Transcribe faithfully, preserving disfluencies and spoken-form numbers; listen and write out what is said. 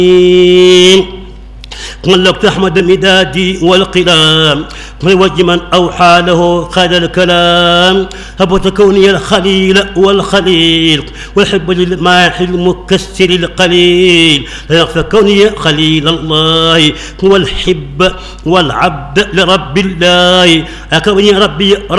ملكت أحمد المدادي والقلام وجه من أوحى له خير الكلام هبت كوني الخليل والخليل والحب للماح المكسر القليل فكوني خليل الله والحب والعبد لرب الله أكوني ربي